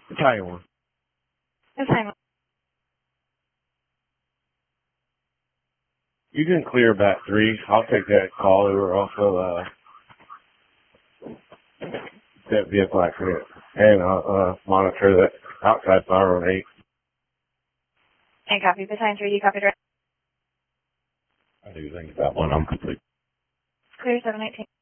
Italian one. What time? You can clear back 3. I'll take that call. We were also that vehicle accident, and I'll monitor that outside fire on 8. And copy. Battalion 3, you copied right? I do think that one. I'm complete. Clear 719.